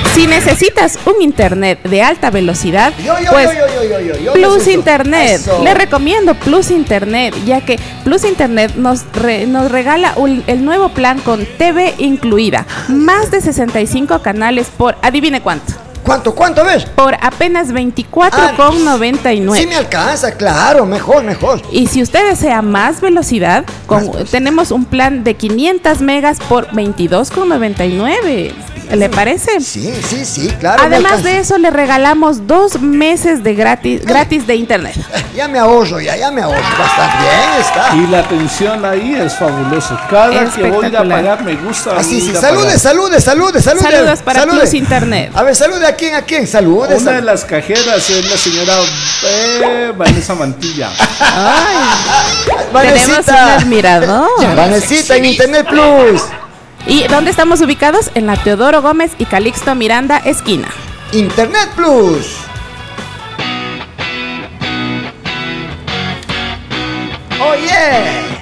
Si necesitas un internet de alta velocidad, Yo Plus necesito. Internet. Eso. Le recomiendo Plus Internet, ya que Plus Internet nos regala el nuevo plan con TV incluida. Más de 65 canales por, adivine cuánto, ¿Cuánto ves? por apenas 24,99. Sí me alcanza, claro, mejor. Y si usted desea más velocidad, tenemos un plan de 500 megas por 22,99. ¿Le parece? Sí, claro. Además de eso, le regalamos 2 meses de gratis de internet. Ya me ahorro bastante bien está. Y la atención ahí es fabuloso. Cada que voy a ir a Espectacular. pagar me gusta. Sí. ir a Salude. Saludos para Plus Internet. A ver, salude a quién, salude. pagar. Una de las cajeras es la señora Vanessa Mantilla. Tenemos un admirador. Vanesita en Internet Plus. ¿Y dónde estamos ubicados? En la Teodoro Gómez y Calixto Miranda, esquina. Internet Plus. Oh yeah.